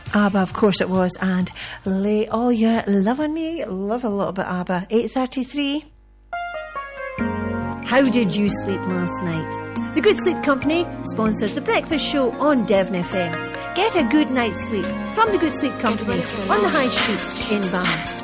ABBA, of course it was, and oh, you're loving me. Love a little bit ABBA. 8:33. How did you sleep last night? The Good Sleep Company sponsors the breakfast show on Devon FM. Get a good night's sleep from the Good Sleep Company on the High Street in Bath.